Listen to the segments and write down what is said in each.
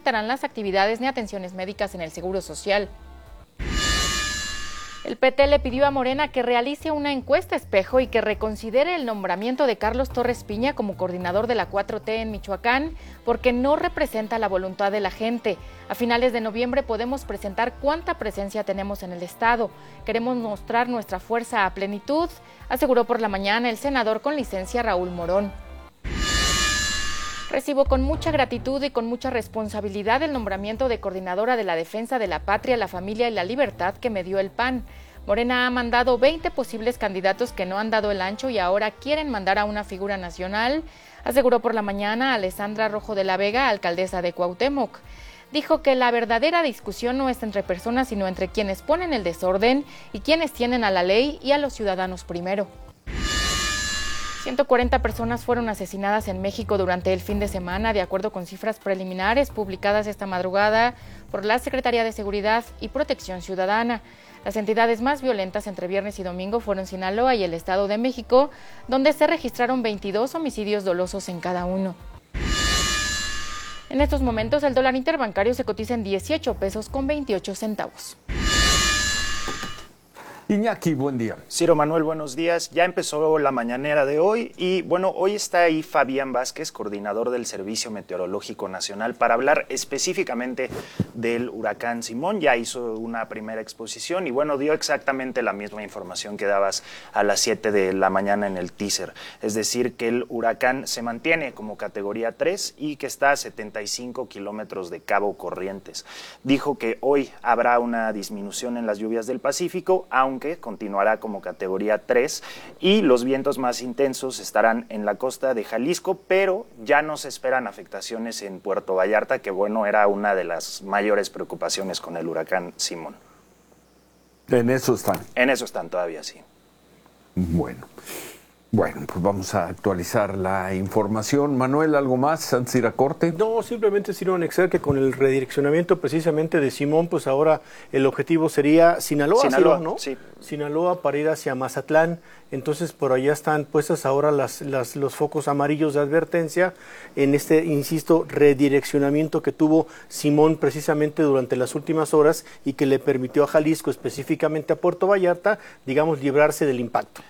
afectarán las actividades ni atenciones médicas en el Seguro Social. El PT le pidió a Morena que realice una encuesta espejo y que reconsidere el nombramiento de Carlos Torres Piña como coordinador de la 4T en Michoacán, porque no representa la voluntad de la gente. A finales de noviembre podemos presentar cuánta presencia tenemos en el estado. Queremos mostrar nuestra fuerza a plenitud, aseguró por la mañana el senador con licencia Raúl Morón. Recibo con mucha gratitud y con mucha responsabilidad el nombramiento de coordinadora de la defensa de la patria, la familia y la libertad que me dio el PAN. Morena ha mandado 20 posibles candidatos que no han dado el ancho y ahora quieren mandar a una figura nacional, aseguró por la mañana Alessandra Rojo de la Vega, alcaldesa de Cuauhtémoc. Dijo que la verdadera discusión no es entre personas, sino entre quienes ponen el desorden y quienes tienen a la ley y a los ciudadanos primero. 140 personas fueron asesinadas en México durante el fin de semana, de acuerdo con cifras preliminares publicadas esta madrugada por la Secretaría de Seguridad y Protección Ciudadana. Las entidades más violentas entre viernes y domingo fueron Sinaloa y el Estado de México, donde se registraron 22 homicidios dolosos en cada uno. En estos momentos, el dólar interbancario se cotiza en 18 pesos con 28 centavos. Iñaki, buen día. Ciro Manuel, buenos días. Ya empezó la mañanera de hoy y bueno, hoy está ahí Fabián Vázquez, coordinador del Servicio Meteorológico Nacional, para hablar específicamente del huracán Simón. Ya hizo una primera exposición y bueno, dio exactamente la misma información que dabas a las 7 de la mañana en el teaser. Es decir, que el huracán se mantiene como categoría 3 y que está a 75 kilómetros de Cabo Corrientes. Dijo que hoy habrá una disminución en las lluvias del Pacífico, aunque continuará como categoría 3 y los vientos más intensos estarán en la costa de Jalisco, pero ya no se esperan afectaciones en Puerto Vallarta, que bueno, era una de las mayores preocupaciones con el huracán Simón. ¿En eso están? En eso están todavía, sí. Bueno, pues vamos a actualizar la información. Manuel, ¿algo más antes de ir a corte? No, simplemente quiero anexar que con el redireccionamiento precisamente de Simón, pues ahora el objetivo sería Sinaloa, ¿no? Sí. Sinaloa para ir hacia Mazatlán. Entonces por allá están puestas ahora los focos amarillos de advertencia en este, insisto, redireccionamiento que tuvo Simón precisamente durante las últimas horas y que le permitió a Jalisco, específicamente a Puerto Vallarta, digamos, librarse del impacto.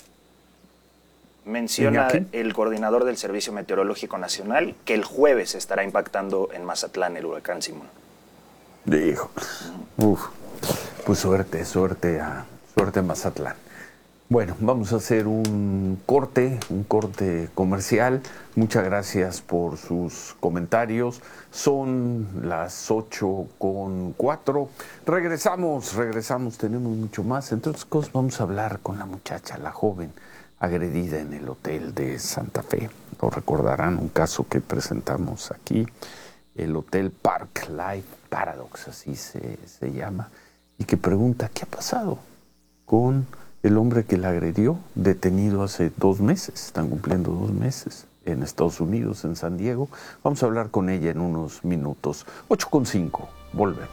Menciona el coordinador del Servicio Meteorológico Nacional que el jueves estará impactando en Mazatlán el huracán Simón. Dijo, pues suerte a Mazatlán. Bueno, vamos a hacer un corte comercial. Muchas gracias por sus comentarios. Son las 8:04. Regresamos, tenemos mucho más. Entre otras cosas, vamos a hablar con la muchacha, la joven agredida en el hotel de Santa Fe. Lo recordarán, un caso que presentamos aquí, el Hotel Park Life Paradox, así se llama, y que pregunta qué ha pasado con el hombre que la agredió, detenido hace 2 meses, están cumpliendo 2 meses, en Estados Unidos, en San Diego. Vamos a hablar con ella en unos minutos. 8:05, volvemos.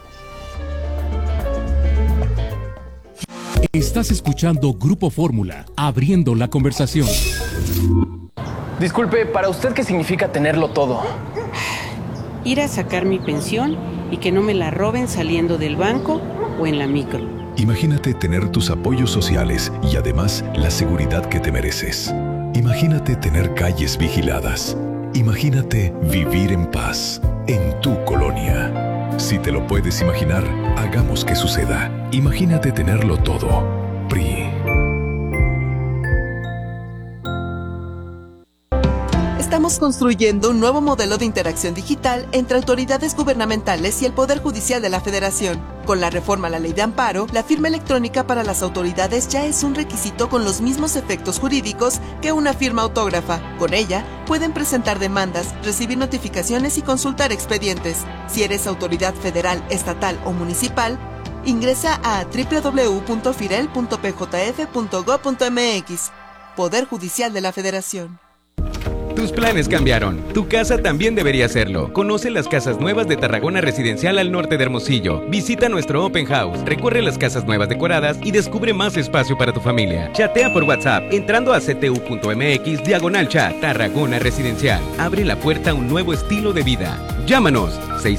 Estás escuchando Grupo Fórmula, abriendo la conversación. Disculpe, ¿para usted qué significa tenerlo todo? Ir a sacar mi pensión y que no me la roben saliendo del banco o en la micro. Imagínate tener tus apoyos sociales y además la seguridad que te mereces. Imagínate tener calles vigiladas. Imagínate vivir en paz en tu colonia. Si te lo puedes imaginar, hagamos que suceda. Imagínate tenerlo todo. PRI. Estamos construyendo un nuevo modelo de interacción digital entre autoridades gubernamentales y el Poder Judicial de la Federación. Con la reforma a la Ley de Amparo, la firma electrónica para las autoridades ya es un requisito con los mismos efectos jurídicos que una firma autógrafa. Con ella, pueden presentar demandas, recibir notificaciones y consultar expedientes. Si eres autoridad federal, estatal o municipal, ingresa a www.firel.pjf.gov.mx. Poder Judicial de la Federación. Tus planes cambiaron. Tu casa también debería hacerlo. Conoce las casas nuevas de Tarragona Residencial al norte de Hermosillo. Visita nuestro Open House, recorre las casas nuevas decoradas y descubre más espacio para tu familia. Chatea por WhatsApp entrando a ctu.mx/chat. Tarragona Residencial. Abre la puerta a un nuevo estilo de vida. Llámanos